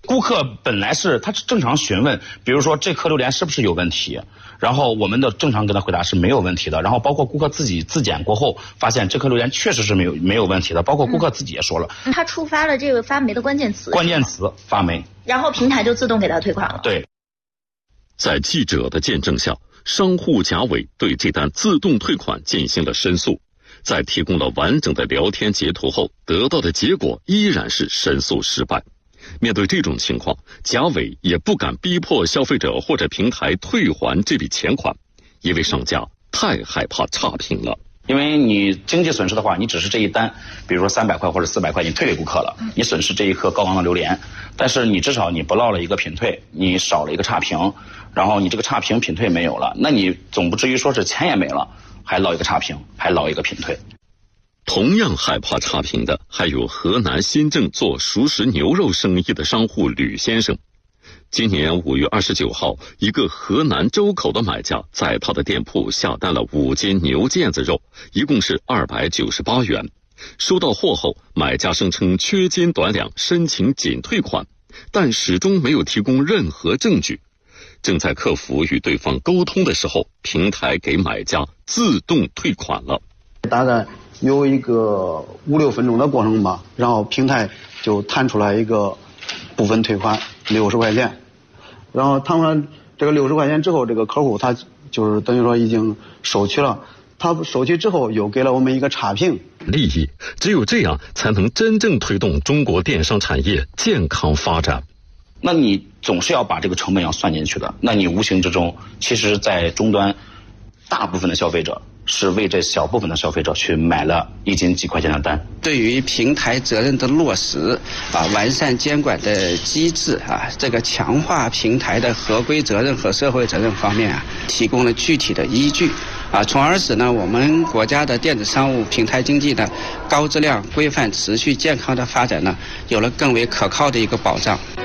顾客本来是他正常询问，比如说这颗榴莲是不是有问题，然后我们的正常跟他回答是没有问题的，然后包括顾客自己自检过后发现这颗榴莲确实是没有问题的，包括顾客自己也说了， 他触发了这个发霉的关键词发霉， 然后平台就自动给他退款了。 对， 在记者的见证下，商户贾伟对这单自动退款进行了申诉，在提供了完整的聊天截图后，得到的结果依然是申诉失败。面对这种情况，贾伟也不敢逼迫消费者或者平台退还这笔钱款，因为商家太害怕差评了。 因为你经济损失的话，你只是这一单，比如说300块或者400块，你退给顾客了，你损失这一颗高昂的榴莲，但是你至少你不落了一个品退，你少了一个差评，然后你这个差评品退没有了，那你总不至于说是钱也没了，还落一个差评，还落一个品退。 同样害怕差评的还有河南新郑做熟食牛肉生意的商户吕先生。今年5月29号，一个河南周口的买家在他的店铺下单了5斤牛腱子肉，一共是298元。收到货后，买家声称缺斤短两，申请仅退款，但始终没有提供任何证据。正在客服与对方沟通的时候，平台给买家自动退款了。 大概有一个5-6分钟的过程吧，然后平台就弹出来一个部分退款60块钱，然后弹出来这个60块钱之后，这个客户他就是等于说已经收取了，他收取之后又给了我们一个差评。 利益只有这样才能真正推动中国电商产业健康发展。 那你总是要把这个成本要算进去的，那你无形之中，其实在终端大部分的消费者是为这小部分的消费者去买了1斤几块钱的单。 对于平台责任的落实完善监管的机制这个强化平台的合规责任和社会责任方面提供了具体的依据从而使呢我们国家的电子商务平台经济的高质量、规范、持续、健康的发展呢有了更为可靠的一个保障。